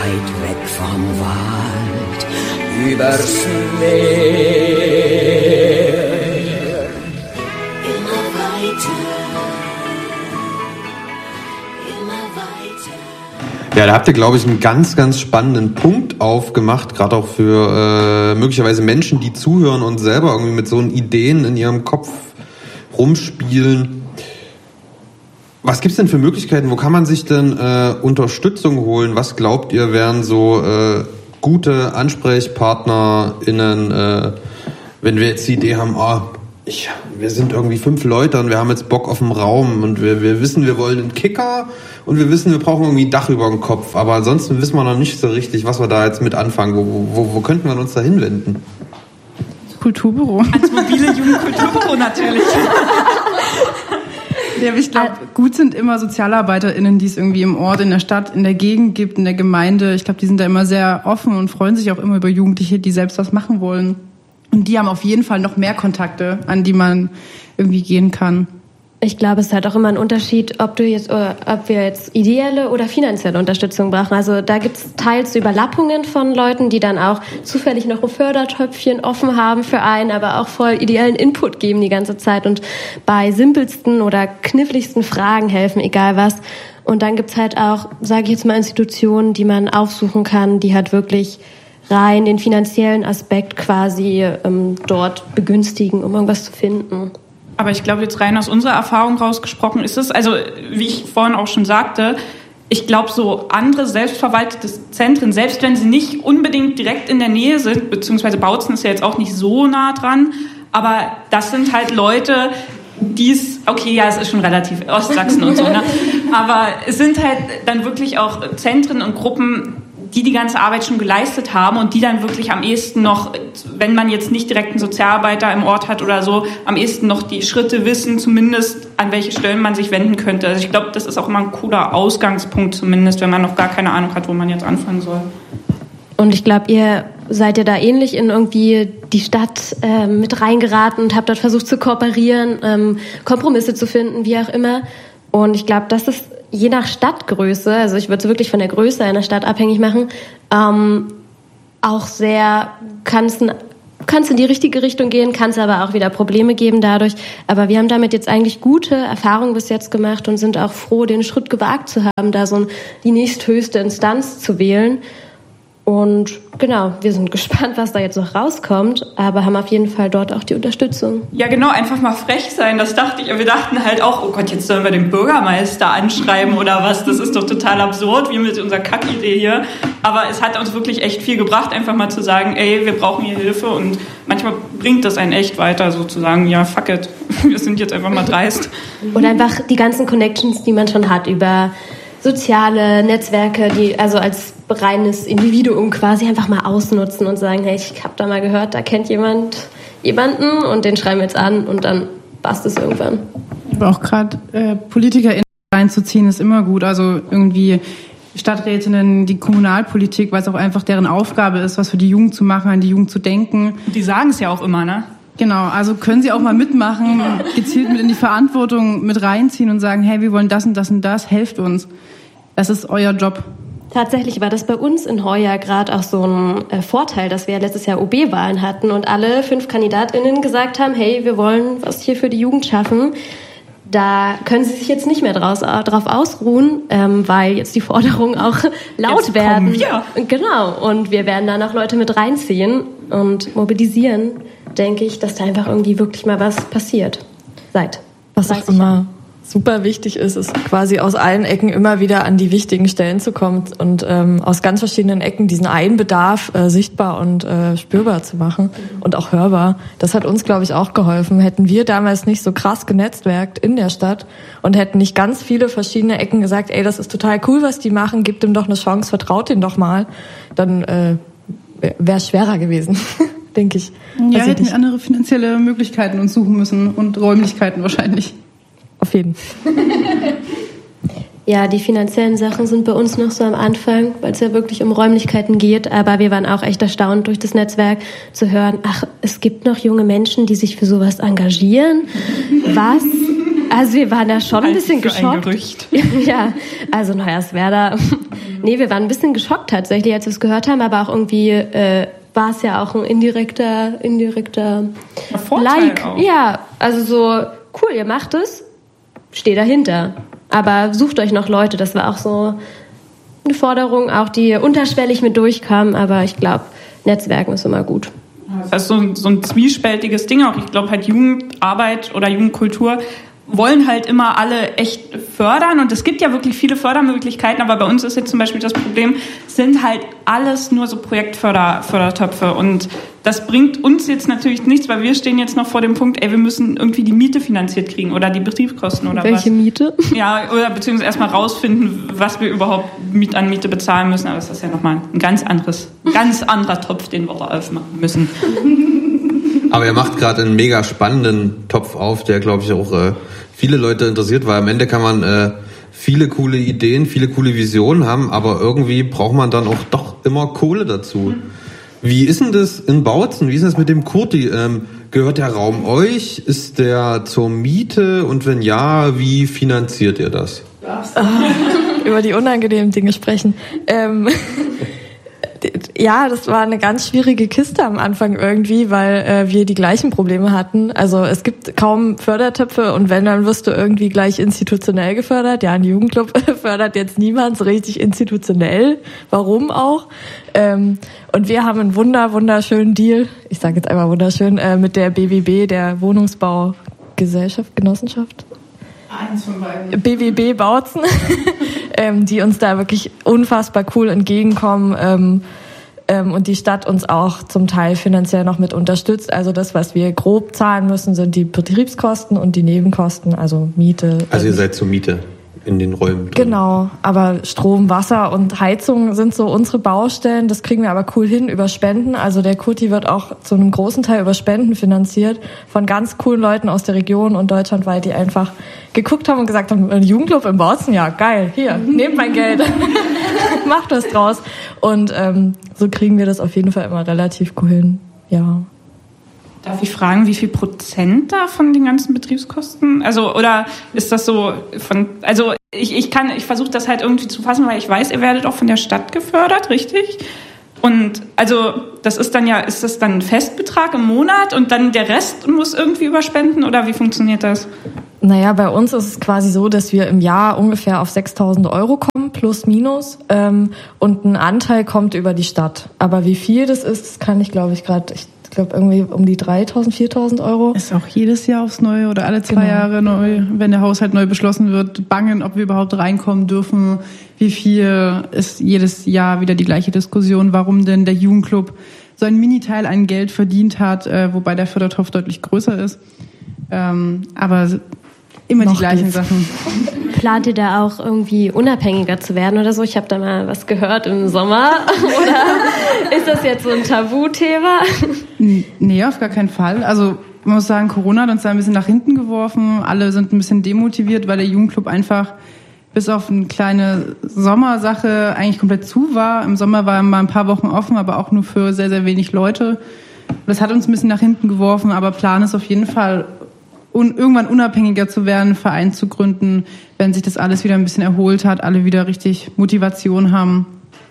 weit weg vom Wald, übers Meer, immer weiter. Ja, da habt ihr, glaube ich, einen ganz, ganz spannenden Punkt aufgemacht, gerade auch für möglicherweise Menschen, die zuhören und selber irgendwie mit so Ideen in ihrem Kopf rumspielen. Was gibt's denn für Möglichkeiten? Wo kann man sich denn Unterstützung holen? Was glaubt ihr, wären so gute AnsprechpartnerInnen, wenn wir jetzt die Idee haben, wir sind irgendwie 5 Leute und wir haben jetzt Bock auf einen Raum und wir wissen, wir wollen einen Kicker und wir wissen, wir brauchen irgendwie ein Dach über dem Kopf. Aber ansonsten wissen wir noch nicht so richtig, was wir da jetzt mit anfangen. Wo könnten wir uns da hinwenden? Das Kulturbüro. Ans mobile Jugendkulturbüro natürlich. Ja, ich glaube, gut sind immer SozialarbeiterInnen, die es irgendwie im Ort, in der Stadt, in der Gegend gibt, in der Gemeinde. Ich glaube, die sind da immer sehr offen und freuen sich auch immer über Jugendliche, die selbst was machen wollen. Und die haben auf jeden Fall noch mehr Kontakte, an die man irgendwie gehen kann. Ich glaube, es ist halt auch immer ein Unterschied, ob wir jetzt ideelle oder finanzielle Unterstützung brauchen. Also da gibt es teils Überlappungen von Leuten, die dann auch zufällig noch ein Fördertöpfchen offen haben für einen, aber auch voll ideellen Input geben die ganze Zeit und bei simpelsten oder kniffligsten Fragen helfen, egal was. Und dann gibt's halt auch, sage ich jetzt mal, Institutionen, die man aufsuchen kann, die halt wirklich rein den finanziellen Aspekt quasi dort begünstigen, um irgendwas zu finden. Aber ich glaube, jetzt rein aus unserer Erfahrung rausgesprochen ist es, also wie ich vorhin auch schon sagte, ich glaube, so andere selbstverwaltete Zentren, selbst wenn sie nicht unbedingt direkt in der Nähe sind, beziehungsweise Bautzen ist ja jetzt auch nicht so nah dran, aber das sind halt Leute, es ist schon relativ Ostsachsen und so, ne? Aber es sind halt dann wirklich auch Zentren und Gruppen, die ganze Arbeit schon geleistet haben und die dann wirklich am ehesten noch, wenn man jetzt nicht direkt einen Sozialarbeiter im Ort hat oder so, am ehesten noch die Schritte wissen, zumindest an welche Stellen man sich wenden könnte. Also ich glaube, das ist auch immer ein cooler Ausgangspunkt zumindest, wenn man noch gar keine Ahnung hat, wo man jetzt anfangen soll. Und ich glaube, ihr seid ja da ähnlich in irgendwie die Stadt mit reingeraten und habt dort versucht zu kooperieren, Kompromisse zu finden, wie auch immer. Und ich glaube, das ist je nach Stadtgröße, also ich würde es wirklich von der Größe einer Stadt abhängig machen, auch sehr, kannst in die richtige Richtung gehen, kann es aber auch wieder Probleme geben dadurch. Aber wir haben damit jetzt eigentlich gute Erfahrungen bis jetzt gemacht und sind auch froh, den Schritt gewagt zu haben, da die nächsthöchste Instanz zu wählen. Und genau, wir sind gespannt, was da jetzt noch rauskommt, aber haben auf jeden Fall dort auch die Unterstützung. Ja genau, einfach mal frech sein, das dachte ich. Wir dachten halt auch, oh Gott, jetzt sollen wir den Bürgermeister anschreiben oder was, das ist doch total absurd, wie mit unserer Kackidee hier. Aber es hat uns wirklich echt viel gebracht, einfach mal zu sagen, ey, wir brauchen hier Hilfe und manchmal bringt das einen echt weiter, sozusagen, ja, fuck it, wir sind jetzt einfach mal dreist. Und einfach die ganzen Connections, die man schon hat über soziale Netzwerke, die also als reines Individuum quasi einfach mal ausnutzen und sagen, hey, ich habe da mal gehört, da kennt jemanden und den schreiben wir jetzt an und dann passt es irgendwann. Aber auch gerade PolitikerInnen reinzuziehen ist immer gut, also irgendwie Stadträtinnen, die Kommunalpolitik, weil es auch einfach deren Aufgabe ist, was für die Jugend zu machen, an die Jugend zu denken. Die sagen es ja auch immer, ne? Genau, also können Sie auch mal mitmachen, gezielt mit in die Verantwortung mit reinziehen und sagen, hey, wir wollen das und das und das, helft uns. Das ist euer Job. Tatsächlich war das bei uns in Heuer gerade auch so ein Vorteil, dass wir letztes Jahr OB-Wahlen hatten und alle 5 KandidatInnen gesagt haben, hey, wir wollen was hier für die Jugend schaffen. Da können sie sich jetzt nicht mehr drauf ausruhen, weil jetzt die Forderungen auch laut jetzt werden. Genau, und wir werden da noch Leute mit reinziehen und mobilisieren, denke ich, dass da einfach irgendwie wirklich mal was passiert. Was auch immer super wichtig ist quasi aus allen Ecken immer wieder an die wichtigen Stellen zu kommen und aus ganz verschiedenen Ecken diesen einen Bedarf sichtbar und spürbar zu machen und auch hörbar. Das hat uns, glaube ich, auch geholfen. Hätten wir damals nicht so krass genetzwerkt in der Stadt und hätten nicht ganz viele verschiedene Ecken gesagt, ey, das ist total cool, was die machen, gebt ihm doch eine Chance, vertraut ihnen doch mal, dann wäre es schwerer gewesen, denke ich. Ja, hätten wir andere finanzielle Möglichkeiten uns suchen müssen und Räumlichkeiten wahrscheinlich. Auf jeden Fall. Ja, die finanziellen Sachen sind bei uns noch so am Anfang, weil es ja wirklich um Räumlichkeiten geht. Aber wir waren auch echt erstaunt durch das Netzwerk zu hören, ach, es gibt noch junge Menschen, die sich für sowas engagieren. Was? Also wir waren da schon ein bisschen Für geschockt. ein Gerücht. Ja, also Hoyerswerda. Nee, wir waren ein bisschen geschockt tatsächlich, als wir es gehört haben, aber auch irgendwie war es ja auch ein indirekter Vorteil Like. auch. Ja, also so, cool, ihr macht es, steh dahinter. Aber sucht euch noch Leute, das war auch so eine Forderung, auch die unterschwellig mit durchkam, aber ich glaube, Netzwerken ist immer gut. Das ist so ein zwiespältiges Ding auch. Ich glaube halt Jugendarbeit oder Jugendkultur wollen halt immer alle echt fördern und es gibt ja wirklich viele Fördermöglichkeiten, aber bei uns ist jetzt zum Beispiel das Problem, sind halt alles nur so Projektfördertöpfe und das bringt uns jetzt natürlich nichts, weil wir stehen jetzt noch vor dem Punkt, wir müssen irgendwie die Miete finanziert kriegen oder die Betriebskosten oder Welche Miete? Ja, oder beziehungsweise erstmal rausfinden, was wir überhaupt an Miete bezahlen müssen, aber das ist ja nochmal ein ganz anderer Topf, den wir da aufmachen müssen. Aber er macht gerade einen mega spannenden Topf auf, der, glaube ich, auch viele Leute interessiert, weil am Ende kann man viele coole Ideen, viele coole Visionen haben, aber irgendwie braucht man dann auch doch immer Kohle dazu. Wie ist denn das in Bautzen? Wie ist das mit dem Kurti? Gehört der Raum euch? Ist der zur Miete? Und wenn ja, wie finanziert ihr das? Über die unangenehmen Dinge sprechen. Ja, das war eine ganz schwierige Kiste am Anfang irgendwie, weil wir die gleichen Probleme hatten. Also es gibt kaum Fördertöpfe und wenn, dann wirst du irgendwie gleich institutionell gefördert. Ja, ein Jugendclub fördert jetzt niemand so richtig institutionell. Warum auch? Und wir haben einen wunderschönen Deal, ich sage jetzt einmal wunderschön, mit der BWB, der Wohnungsbaugesellschaft, Genossenschaft. Eins von beiden. BWB Bautzen, die uns da wirklich unfassbar cool entgegenkommen und die Stadt uns auch zum Teil finanziell noch mit unterstützt. Also das, was wir grob zahlen müssen, sind die Betriebskosten und die Nebenkosten, also Miete. Also ihr seid zur Miete in den Räumen drin. Genau, aber Strom, Wasser und Heizung sind so unsere Baustellen. Das kriegen wir aber cool hin über Spenden. Also der Kurti wird auch zu einem großen Teil über Spenden finanziert von ganz coolen Leuten aus der Region und deutschlandweit, die einfach geguckt haben und gesagt haben, ein Jugendclub im Bautzen, ja geil, hier, nehmt mein Geld, macht was draus. Und so kriegen wir das auf jeden Fall immer relativ cool hin, ja. Darf ich fragen, wie viel Prozent da von den ganzen Betriebskosten? Also, oder ist das so ich versuche das halt irgendwie zu fassen, weil ich weiß, ihr werdet auch von der Stadt gefördert, richtig? Und also, ist das dann ein Festbetrag im Monat und dann der Rest muss irgendwie überspenden oder wie funktioniert das? Naja, bei uns ist es quasi so, dass wir im Jahr ungefähr auf 6.000 € kommen, plus minus, und ein Anteil kommt über die Stadt. Aber wie viel das ist, das kann ich glaube irgendwie um die 3.000, 4.000 €. Ist auch jedes Jahr aufs Neue oder alle 2 Jahre neu, wenn der Haushalt neu beschlossen wird, bangen, ob wir überhaupt reinkommen dürfen. Wie viel ist jedes Jahr wieder die gleiche Diskussion, warum denn der Jugendclub so einen Miniteil an Geld verdient hat, wobei der Fördertopf deutlich größer ist. Aber immer die gleichen Sachen. Plant ihr da auch irgendwie unabhängiger zu werden oder so? Ich habe da mal was gehört im Sommer. Oder ist das jetzt so ein Tabuthema? Nee, auf gar keinen Fall. Also man muss sagen, Corona hat uns da ein bisschen nach hinten geworfen. Alle sind ein bisschen demotiviert, weil der Jugendclub einfach bis auf eine kleine Sommersache eigentlich komplett zu war. Im Sommer war er mal ein paar Wochen offen, aber auch nur für sehr, sehr wenig Leute. Das hat uns ein bisschen nach hinten geworfen, aber Plan ist auf jeden Fall, irgendwann unabhängiger zu werden, einen Verein zu gründen, wenn sich das alles wieder ein bisschen erholt hat, alle wieder richtig Motivation haben.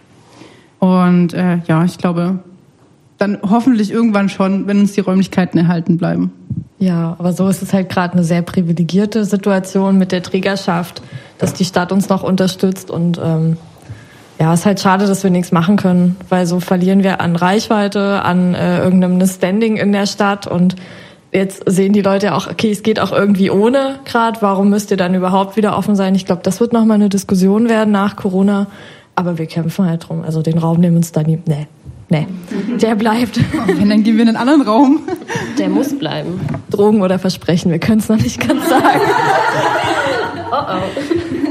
Und ich glaube, dann hoffentlich irgendwann schon, wenn uns die Räumlichkeiten erhalten bleiben. Ja, aber so ist es halt gerade eine sehr privilegierte Situation mit der Trägerschaft, dass die Stadt uns noch unterstützt und ist halt schade, dass wir nichts machen können, weil so verlieren wir an Reichweite, an irgendeinem Standing in der Stadt und jetzt sehen die Leute auch, okay, es geht auch irgendwie ohne gerade, warum müsst ihr dann überhaupt wieder offen sein? Ich glaube, das wird nochmal eine Diskussion werden nach Corona, aber wir kämpfen halt drum, also den Raum nehmen uns da nie, nee, der bleibt. Wenn, dann gehen wir in einen anderen Raum. Der muss bleiben. Drogen oder Versprechen, wir können es noch nicht ganz sagen. Oh.